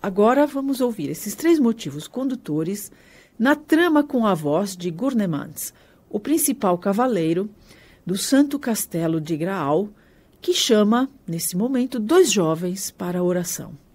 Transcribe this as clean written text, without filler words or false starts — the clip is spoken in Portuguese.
Agora vamos ouvir esses 3 motivos condutores na trama com a voz de Gurnemanz, o principal cavaleiro do Santo Castelo de Graal, que chama, nesse momento, 2 jovens para a oração.